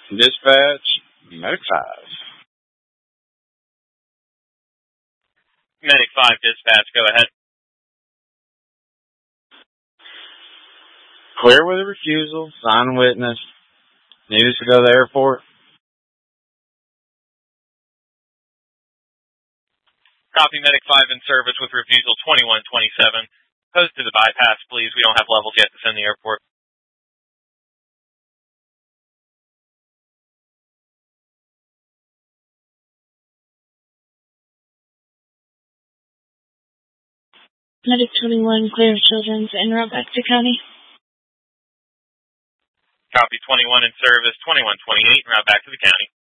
Dispatch, Medic 5. Medic 5, dispatch, go ahead. Clear with a refusal, sign witness. Need us to go to the airport? Copy, Medic 5 in service with refusal 2127. Post to the bypass, please. We don't have levels yet to send the airport. Medic 21, clear of Children's en route back to county. Copy, 21 in service, 2128, route back to the county.